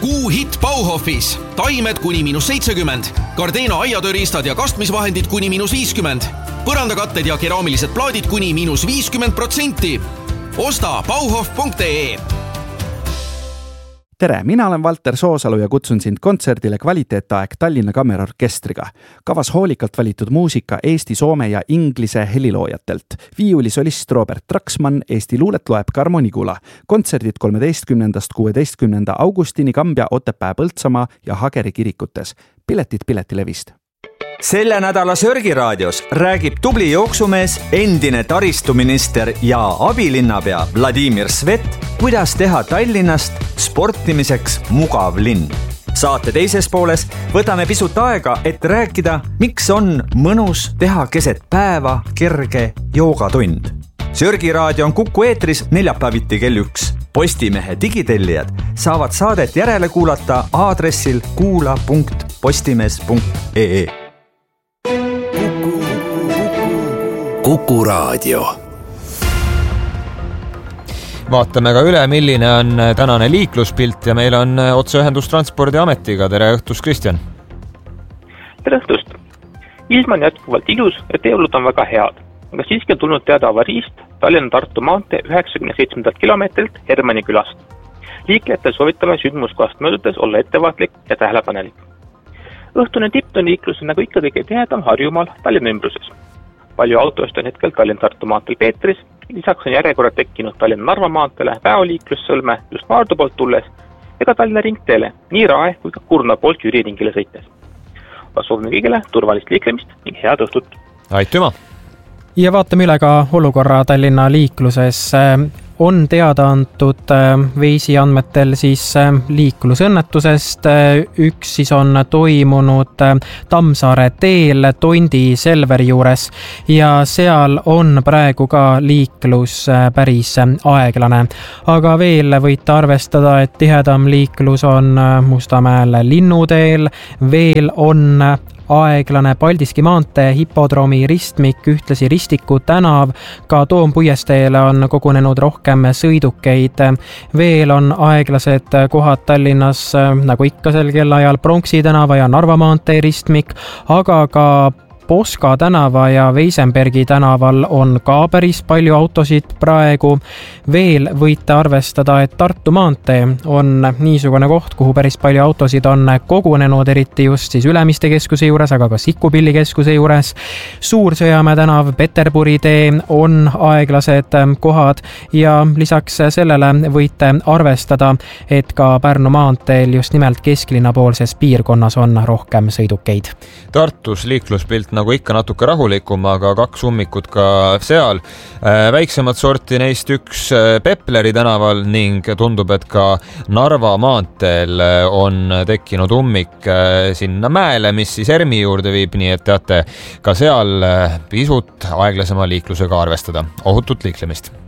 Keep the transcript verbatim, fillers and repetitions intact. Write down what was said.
Kuu hitt Bauhofis. Taimed kuni miinus seitsekümmend. Gardena aiatööriistad ja kastmisvahendid kuni miinus viiskümmend. Põrandakatted ja keraamilised plaadid kuni miinus viiskümmend protsenti. Osta bauhof punkt ee. Tere, mina olen Valter Soosalu ja kutsun sind kontserdile Kvaliteetaeg Tallinna Kammerorkestriga. Kavas hoolikalt valitud muusika Eesti, soome ja inglise heliloojatelt. Viiulisolist Robert Traksmann, Eesti luulet loeb Karmo Nigula. Kontserdid kolmeteistkümnendast kuueteistkümnenda augustini Kambja, Otepää, Põltsamaa ja Hageri kirikutes. Piletid Piletilevist. Selle nädala Sörgiraadios räägib tubli jooksumees, endine taristuminister ja abilinnapea Vladimir Svet, kuidas teha Tallinnast sportimiseks mugav linn. Saate teises pooles võtame pisut aega, et rääkida, miks on mõnus teha keset päeva kerge joogatund. Sörgiraadio on Kuku eetris neljapäeviti kell üks. Postimehe digitellijad saavad saadet järele kuulata aadressil kuula punkt postimees punkt ee. Kuku Raadio. Vaatame ka üle, milline on tänane liikluspilt ja meil on otseühendus Transpordiametiga. Tere õhtust, Kristjan! Tere õhtust! Ilm on jätkuvalt ilus ja teeolud on väga head, aga siiski on tulnud teada avariist Tallinna-Tartu maantee üheksakümne seitsmendalt kilomeetrilt Hermanni külast. Liiklejatel soovitame sündmuskohast möödudes olla ettevaatlik ja tähelepanelik. Õhtune tipp on liiklus nagu ikka kõige tihedam Harjumaal Tallinna ümbruses. Palju autost on hetkel Tallinna-Tartu maanteel Peetris, lisaks on järjekorrad tekkinud Tallinna-Narva maanteele päeoliiklussõlme just Maardu poolt tulles ja ka Tallinna ringteele, nii Rae kui ka Kurna poolt Jüri ringile sõites. Soovime kõigile turvalist liiklemist ning head õhtut! Aitüma! Ja vaatame üle ka olukorra Tallinna liikluses. On teada antud Veisi andmetel siis liiklusõnnetusest. Üks siis on toimunud Tammsaare teel Tondi Selveri juures ja seal on praegu ka liiklus päris aeglane. Aga veel võite arvestada, et tihedam liiklus on Mustamäel Linnuteel, veel on aeglane Paldiski maantee hipodroomi ristmik, ühtlasi Ristiku tänav, ka Toompuiesteele on kogunenud rohkem sõidukeid. Veel on aeglased kohad Tallinnas, nagu ikka sel kellaajal Pronksi tänava ja Narva maantee ristmik, aga ka Poska tänava ja Weisenbergi tänaval on ka päris palju autosid praegu. Veel võite arvestada, et Tartu maantee on niisugune koht, kuhu päris palju autosid on kogunenud, eriti just siis Ülemiste keskuse juures, aga ka Sikkupilli keskuse juures. Suursõjamäe tänav, Peterburi tee on aeglased kohad ja lisaks sellele võite arvestada, et ka Pärnu maanteel just nimelt kesklinna poolses piirkonnas on rohkem sõidukeid. Tartus liikluspilt nagu ikka natuke rahulikum, aga kaks ummikut ka seal. Väiksemad sorti neist üks Pepleri tänaval ning tundub, et ka Narva maanteel on tekkinud ummik sinna mäele, mis siis Ermi juurde viib, nii et teate ka seal pisut aeglasema liiklusega arvestada. Ohutut liiklemist!